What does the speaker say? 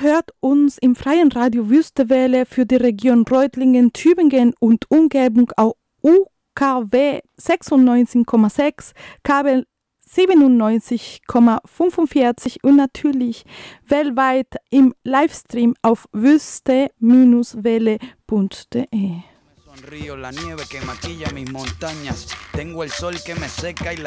hört uns im freien Radio Wüstewelle für die Region Reutlingen, Tübingen und Umgebung auf UKW 96,6, Kabel 97,45 und natürlich weltweit im Livestream auf wüste-welle.de. Sonrío la nieve que maquilla mis montañas. Tengo el sol que me seca y